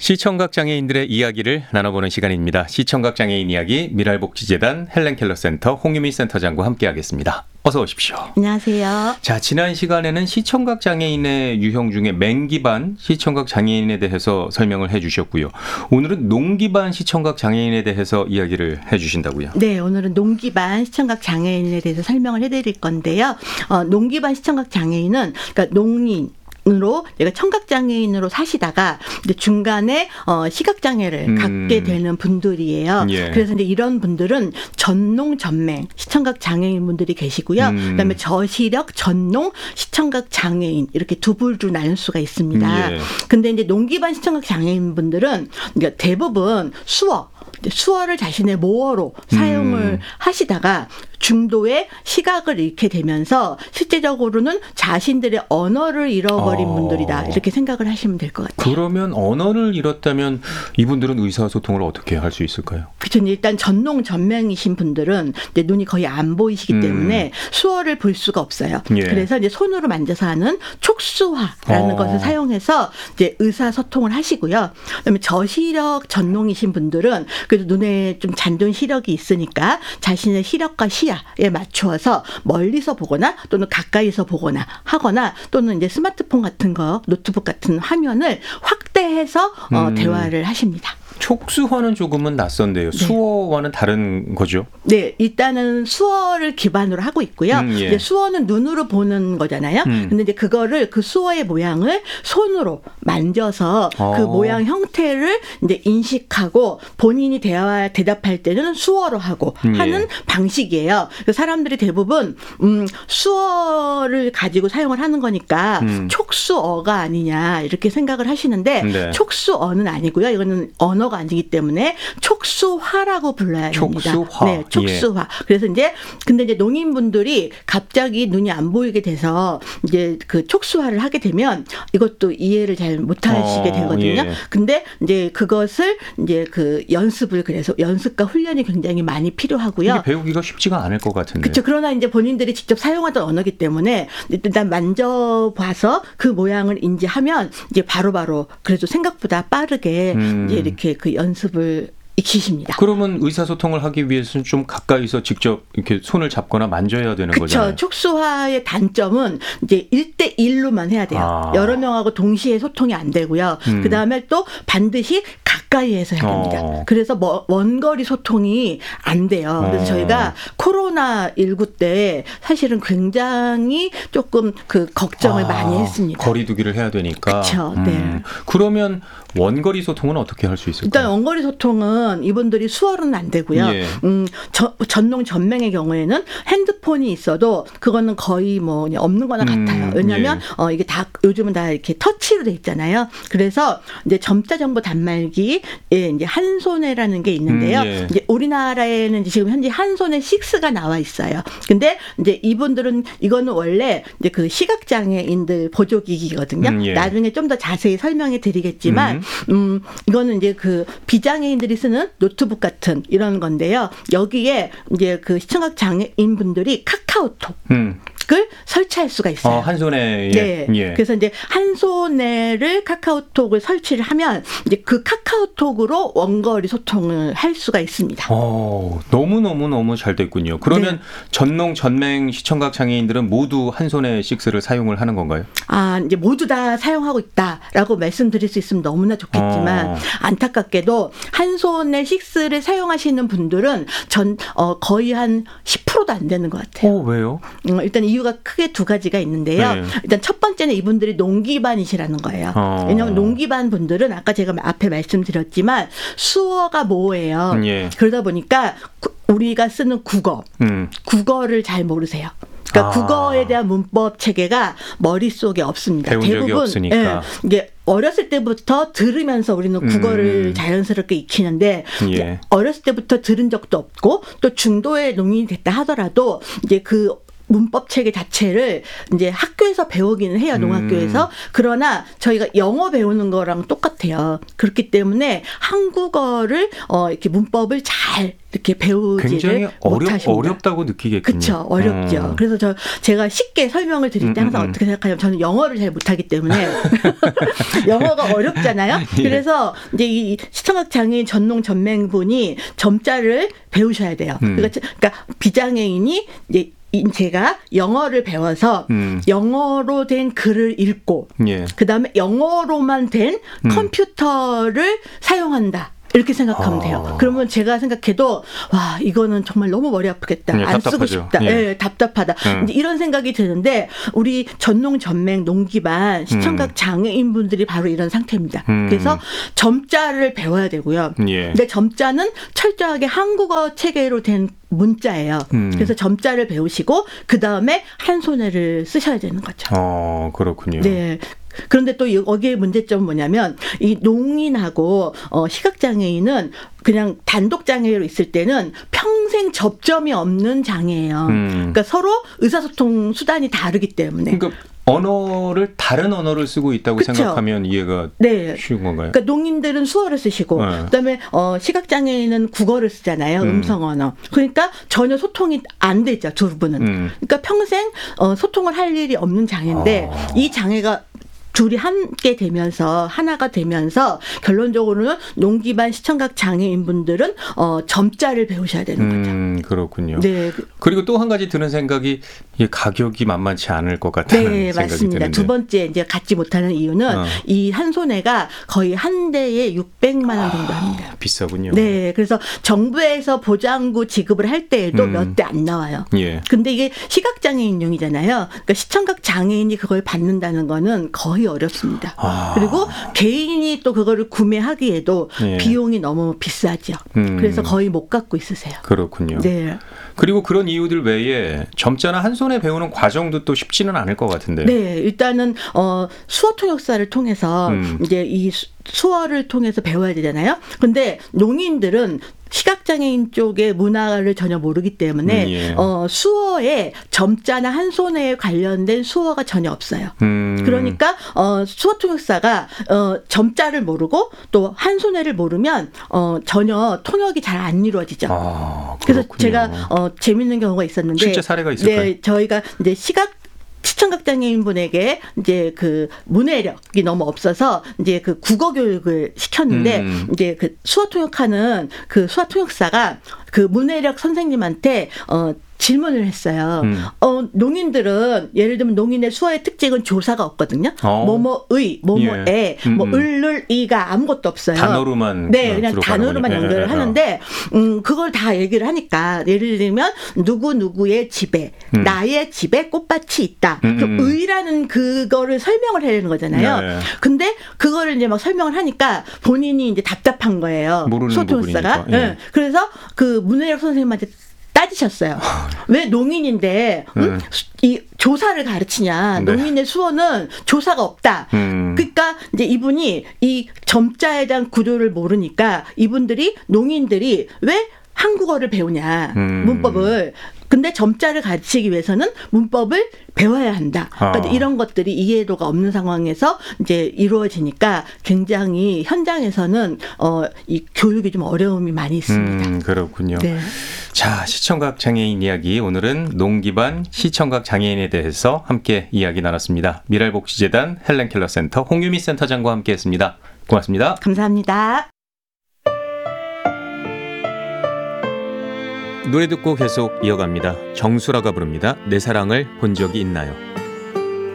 시청각 장애인들의 이야기를 나눠보는 시간입니다. 시청각 장애인 이야기 미랄복지재단 헬렌켈러센터 홍유미 센터장과 함께하겠습니다. 어서 오십시오. 안녕하세요. 자, 지난 시간에는 시청각 장애인의 유형 중에 맹기반 시청각 장애인에 대해서 설명을 해주셨고요. 오늘은 농기반 시청각 장애인에 대해서 이야기를 해주신다고요. 네, 오늘은 농기반 시청각 장애인에 대해서 설명을 해드릴 건데요. 농기반 시청각 장애인은 그러니까 농인으로 내가 청각장애인으로 사시다가 이제 중간에 시각장애를 갖게 되는 분들이에요. 예. 그래서 이제 이런 분들은 전농, 전맹 시청각 장애인 분들이 계시고요. 그다음에 저시력, 전농, 시청각 장애인 이렇게 두 부류로 나눌 수가 있습니다. 예. 근데 이제 농기반 시청각 장애인 분들은 대부분 수어를 자신의 모어로 사용을 하시다가 중도의 시각을 잃게 되면서 실제적으로는 자신들의 언어를 잃어버린 분들이다. 이렇게 생각을 하시면 될 것 같아요. 그러면 언어를 잃었다면 이분들은 의사소통을 어떻게 할 수 있을까요? 그렇죠. 일단 전농, 전맹이신 분들은 이제 눈이 거의 안 보이시기 때문에 수어를 볼 수가 없어요. 예. 그래서 이제 손으로 만져서 하는 촉수화라는 것을 사용해서 이제 의사소통을 하시고요. 그다음에 저시력 전농이신 분들은 그래도 눈에 좀 잔존 시력이 있으니까 자신의 시력과 시야에 맞추어서 멀리서 보거나 또는 가까이서 보거나 하거나 또는 이제 스마트폰 같은 거, 노트북 같은 화면을 확대해서 대화를 하십니다. 촉수화는 조금은 낯선데요. 네. 수어와는 다른 거죠? 네, 일단은 수어를 기반으로 하고 있고요. 예. 이제 수어는 눈으로 보는 거잖아요. 근데 이제 그거를 그 수어의 모양을 손으로 만져서 그 모양 형태를 이제 인식하고 본인이 대답할 때는 수어로 하고 하는 방식이에요. 그래서 사람들이 대부분 수어를 가지고 사용을 하는 거니까 촉수어가 아니냐 이렇게 생각을 하시는데 네. 촉수어는 아니고요. 이거는 언어가 아니기 때문에 촉수화라고 불러야 됩니다. 촉수화. 네, 촉수화. 그래서 근데 이제 농인분들이 갑자기 눈이 안 보이게 돼서 이제 그 촉수화를 하게 되면 이것도 이해를 잘 못하시게 되거든요. 예. 근데 이제 그것을 이제 그 그래서 연습과 훈련이 굉장히 많이 필요하고요. 이게 배우기가 쉽지가 않을 것 같은데. 그렇죠. 그러나 이제 본인들이 직접 사용하던 언어이기 때문에 일단 만져봐서 그 모양을 인지하면 이제 바로바로 그래도 생각보다 빠르게 이제 이렇게 그 연습을 익히십니다. 그러면 의사소통을 하기 위해서는 좀 가까이서 직접 이렇게 손을 잡거나 만져야 되는 거잖아요. 그렇죠. 촉수화의 단점은 이제 1대1로만 해야 돼요. 여러 명하고 동시에 소통이 안 되고요. 그다음에 또 반드시 가까이에서 해야 됩니다. 그래서 원거리 소통이 안 돼요. 그래서 저희가 코로나19 때 사실은 굉장히 조금 그 걱정을 많이 했습니다. 거리 두기를 해야 되니까. 그렇죠. 네. 그러면 원거리 소통은 어떻게 할 수 있을까요? 일단 원거리 소통은 이분들이 수어로는 안 되고요. 예. 전농 전맹의 경우에는 핸드폰이 있어도 그거는 거의 뭐 없는 거나 같아요. 왜냐하면 이게 다 요즘은 다 이렇게 터치로 돼 있잖아요. 그래서 이제 점자 정보 단말기에 이제 한손해라는 게 있는데요. 예. 이제 우리나라에는 지금 현재 한손해 6가 나와 있어요. 근데 이제 이분들은 이거는 원래 이제 그 시각장애인들 보조기기거든요. 예. 나중에 좀 더 자세히 설명해 드리겠지만 이거는 이제 그 비장애인들이 쓰는 노트북 같은 이런 건데요. 여기에 이제 그 시청각 장애인 분들이 카카오톡을 설치할 수가 있어요. 한 손에. 네. 예. 그래서 이제 한 손에를 카카오톡을 설치를 하면 이제 그 카카오톡으로 원거리 소통을 할 수가 있습니다. 너무 잘 됐군요. 그러면 네. 전농 전맹 시청각 장애인들은 모두 한 손에 6를 사용을 하는 건가요? 이제 모두 다 사용하고 있다라고 말씀드릴 수 있으면 너무나 좋겠지만 안타깝게도 한 손에 6를 사용하시는 분들은 거의 한 10%도 안 되는 것 같아요. 왜요? 일단 이유가 크게 두 가지가 있는데요. 네. 일단 첫 번째는 이분들이 농기반이시라는 거예요. 왜냐하면 농기반 분들은 아까 제가 앞에 말씀드렸지만 수어가 모호해요. 예. 그러다 보니까 우리가 쓰는 국어를 잘 모르세요. 그러니까 국어에 대한 문법 체계가 머릿속에 없습니다. 배운 적이 없으니까. 이게 어렸을 때부터 들으면서 우리는 국어를 자연스럽게 익히는데 예. 어렸을 때부터 들은 적도 없고 또 중도에 농인이 됐다 하더라도 이제 그 문법 체계 자체를 이제 학교에서 배우기는 해요, 농학교에서. 그러나 저희가 영어 배우는 거랑 똑같아요. 그렇기 때문에 한국어를 이렇게 문법을 잘 이렇게 배우지를 굉장히 못하십니다. 어렵다고 느끼겠군요. 그렇죠. 어렵죠. 그래서 제가 쉽게 설명을 드릴 때 항상 어떻게 생각하냐면 저는 영어를 잘 못하기 때문에 영어가 어렵잖아요. 예. 그래서 이제 이 시청각 장애인 전농 전맹분이 점자를 배우셔야 돼요. 그러니까 비장애인이 이제 제가 영어를 배워서 영어로 된 글을 읽고 예. 그다음에 영어로만 된 컴퓨터를 사용한다. 이렇게 생각하면 돼요. 그러면 제가 생각해도 와 이거는 정말 너무 머리 아프겠다. 예, 안 답답하죠. 쓰고 싶다. 예. 예, 답답하다. 이제 이런 생각이 드는데 우리 전농 전맹 농기반 시청각 장애인분들이 바로 이런 상태입니다. 그래서 점자를 배워야 되고요. 예. 근데 점자는 철저하게 한국어 체계로 된 문자예요. 그래서 점자를 배우시고 그 다음에 한 손해를 쓰셔야 되는 거죠. 그렇군요. 네. 그런데 또 여기에 문제점은 뭐냐면 이 농인하고 시각장애인은 그냥 단독 장애로 있을 때는 평생 접점이 없는 장애예요. 그러니까 서로 의사소통 수단이 다르기 때문에. 그러니까 다른 언어를 쓰고 있다고 그쵸? 생각하면 이해가 네. 쉬운 건가요? 그러니까 농인들은 수어를 쓰시고 그다음에 시각장애인은 국어를 쓰잖아요. 음성 언어. 그러니까 전혀 소통이 안 되죠. 두 분은. 그러니까 평생 소통을 할 일이 없는 장애인데 이 장애가 둘이 함께 되면서 하나가 되면서 결론적으로는 농기반 시청각 장애인분들은 점자를 배우셔야 되는 거죠. 그렇군요. 네. 그리고 또 한 가지 드는 생각이 이 가격이 만만치 않을 것 같다는 네, 생각이 맞습니다. 드는데. 두 번째 이제 갖지 못하는 이유는 이 한 손해가 거의 한 대에 600만 원 정도 합니다. 비싸군요. 네, 그래서 정부에서 보장구 지급을 할 때에도 몇 대 안 나와요. 예. 근데 이게 시각장애인용이잖아요. 그러니까 시청각 장애인이 그걸 받는다는 거는 거의 어렵습니다. 그리고 개인이 또 그거를 구매하기에도 예. 비용이 너무 비싸죠. 그래서 거의 못 갖고 있으세요. 그렇군요. 네. 그리고 그런 이유들 외에 점자나 한 손에 배우는 과정도 또 쉽지는 않을 것 같은데. 네, 일단은 수어 통역사를 통해서 이제 이 수어를 통해서 배워야 되잖아요. 근데 농인들은 시각장애인 쪽의 문화를 전혀 모르기 때문에 예. 수어에 점자나 한 손에 관련된 수어가 전혀 없어요. 그러니까 수어 통역사가 점자를 모르고 또 한 손에를 모르면 전혀 통역이 잘 안 이루어지죠. 그래서 제가 재밌는 경우가 있었는데 실제 사례가 있을까요? 네, 저희가 이제 시청각 장애인분에게 이제 그 문해력이 너무 없어서 이제 그 국어 교육을 시켰는데 이제 그 수어 통역하는 그 수어 통역사가 그 문해력 선생님한테 질문을 했어요. 농인들은 예를 들면 농인의 수어의 특징은 조사가 없거든요. 뭐뭐의, 뭐뭐에, 뭐 을을이가 아무것도 없어요. 단어로만 네, 그냥 단어로만 연결을 하는데 그걸 다 얘기를 하니까 예를 들면 누구 누구의 집에 나의 집에 꽃밭이 있다. 그럼 의라는 그거를 설명을 해야 되는 거잖아요. 네. 근데 그거를 이제 막 설명을 하니까 본인이 이제 답답한 거예요. 모르는 소통사가. 부분이니까. 예. 네. 그래서 그 문해력 선생님한테 따지셨어요. 왜 농인인데 이 조사를 가르치냐. 네. 농인의 수어는 조사가 없다. 그러니까 이제 이분이 이 점자에 대한 구조를 모르니까 이분들이 농인들이 왜 한국어를 배우냐. 문법을. 근데 점자를 가르치기 위해서는 문법을 배워야 한다. 그러니까 이런 것들이 이해도가 없는 상황에서 이제 이루어지니까 굉장히 현장에서는 이 교육이 좀 어려움이 많이 있습니다. 그렇군요. 네. 자, 시청각 장애인 이야기, 오늘은 농기반 시청각 장애인에 대해서 함께 이야기 나눴습니다. 미랄복지재단 헬렌 켈러 센터 홍유미 센터장과 함께했습니다. 고맙습니다. 감사합니다. 노래 듣고 계속 이어갑니다. 정수라가 부릅니다. 내 사랑을 본 적이 있나요?